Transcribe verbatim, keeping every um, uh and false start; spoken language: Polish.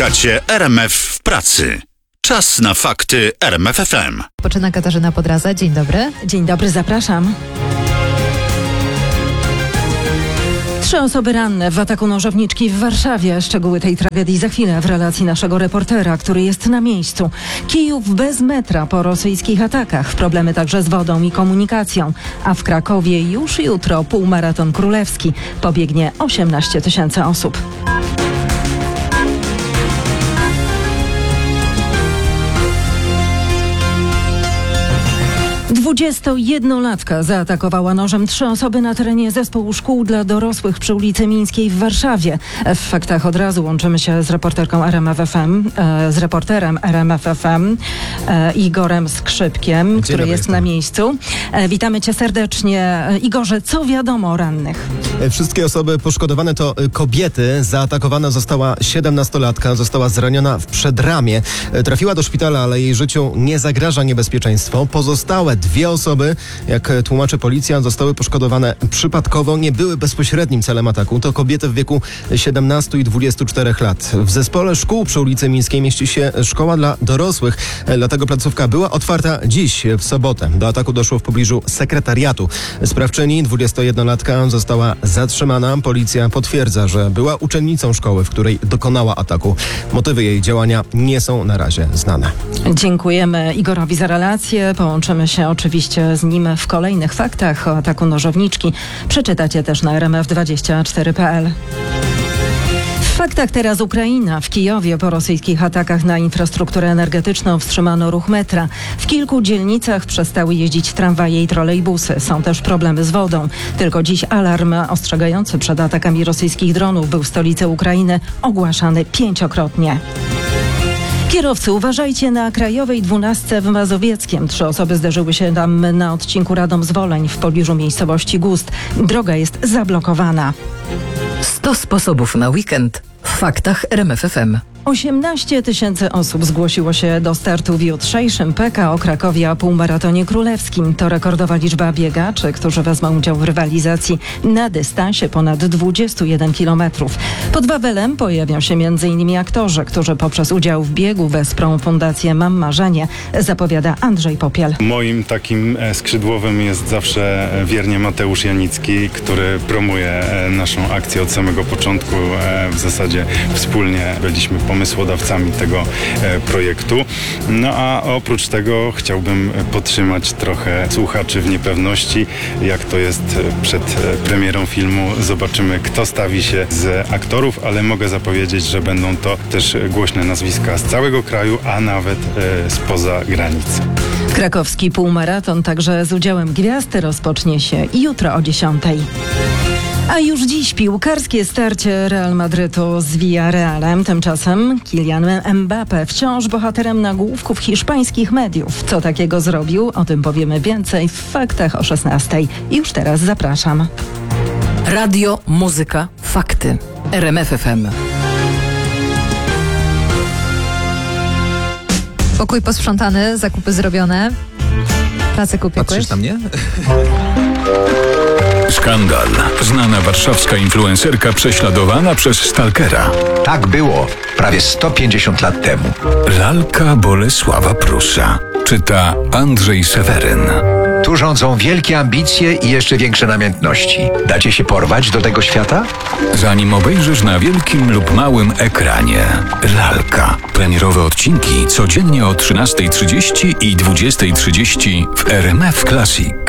Słuchacie R M F w pracy. Czas na fakty R M F F M. Poczyna Katarzyna Podraza. Dzień dobry. Dzień dobry, zapraszam. Trzy osoby ranne w ataku nożowniczki w Warszawie. Szczegóły tej tragedii za chwilę w relacji naszego reportera, który jest na miejscu. Kijów bez metra po rosyjskich atakach. Problemy także z wodą i komunikacją. A w Krakowie już jutro półmaraton królewski. Pobiegnie osiemnaście tysięcy osób. dwudziestojednolatka zaatakowała nożem trzy osoby na terenie zespołu szkół dla dorosłych przy ulicy Mińskiej w Warszawie. W faktach od razu łączymy się z reporterką R M F F M, z reporterem R M F F M, Igorem Skrzypkiem, Dzień który jest jestem. na miejscu. Witamy cię serdecznie. Igorze, co wiadomo o rannych? Wszystkie osoby poszkodowane to kobiety. Zaatakowana została siedemnastolatka, została zraniona w przedramię. Trafiła do szpitala, ale jej życiu nie zagraża niebezpieczeństwo. Pozostałe dwie osoby, jak tłumaczy policja, zostały poszkodowane przypadkowo, nie były bezpośrednim celem ataku. To kobiety w wieku siedemnastu i dwudziestu czterech lat. W zespole szkół przy ulicy Mińskiej mieści się szkoła dla dorosłych, dlatego placówka była otwarta dziś, w sobotę. Do ataku doszło w pobliżu sekretariatu. Sprawczyni, dwudziestojednolatka, została zatrzymana. Policja potwierdza, że była uczennicą szkoły, w której dokonała ataku. Motywy jej działania nie są na razie znane. Dziękujemy Igorowi za relację. Połączymy się oczywiście z nim w kolejnych faktach o ataku nożowniczki. Przeczytacie też na R M F dwadzieścia cztery kropka p l. W faktach teraz Ukraina. W Kijowie po rosyjskich atakach na infrastrukturę energetyczną wstrzymano ruch metra. W kilku dzielnicach przestały jeździć tramwaje i trolejbusy. Są też problemy z wodą. Tylko dziś alarm ostrzegający przed atakami rosyjskich dronów był w stolicy Ukrainy ogłaszany pięciokrotnie. Kierowcy, uważajcie na Krajowej dwunastce w Mazowieckiem. Trzy osoby zderzyły się tam na odcinku Radom-Zwoleń w pobliżu miejscowości Gust. Droga jest zablokowana. sto sposobów na weekend w faktach R M F F M. osiemnaście tysięcy osób zgłosiło się do startu w jutrzejszym P K O Krakowie półmaratonie królewskim. To rekordowa liczba biegaczy, którzy wezmą udział w rywalizacji na dystansie ponad dwudziestu jeden kilometrów. Pod Wawelem pojawią się między innymi aktorzy, którzy poprzez udział w biegu wesprą Fundację Mam Marzenie, zapowiada Andrzej Popiel. Moim takim skrzydłowym jest zawsze wiernie Mateusz Janicki, który promuje naszą akcję od samego początku. W zasadzie wspólnie byliśmy pomysłodawcami tego e, projektu. No a oprócz tego chciałbym podtrzymać trochę słuchaczy w niepewności, jak to jest przed premierą filmu. Zobaczymy, kto stawi się z aktorów, ale mogę zapowiedzieć, że będą to też głośne nazwiska z całego kraju, a nawet e, spoza granic. Krakowski półmaraton także z udziałem gwiazd rozpocznie się jutro o dziesiątej. A już dziś piłkarskie starcie Real Madrytu z Villarrealem. Tymczasem Kylian Mbappé wciąż bohaterem nagłówków hiszpańskich mediów. Co takiego zrobił? O tym powiemy więcej w faktach o szesnastej. Już teraz zapraszam. Radio, muzyka, fakty. R M F F M. Pokój posprzątany, zakupy zrobione. Pracę kupię. Patrzysz na mnie? Skandal. Znana warszawska influencerka prześladowana przez stalkera. Tak było prawie sto pięćdziesiąt lat temu. Lalka Bolesława Prusa. Czyta Andrzej Seweryn. Tu rządzą wielkie ambicje i jeszcze większe namiętności. Dacie się porwać do tego świata? Zanim obejrzysz na wielkim lub małym ekranie. Lalka. Premierowe odcinki codziennie o trzynastej trzydzieści i dwudziestej trzydzieści w R M F Classic.